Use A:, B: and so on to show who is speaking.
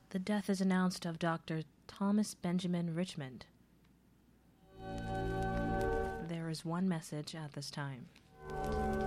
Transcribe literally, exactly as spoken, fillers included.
A: The death is announced of Doctor Thomas Benjamin Richmond. There is one message at this time.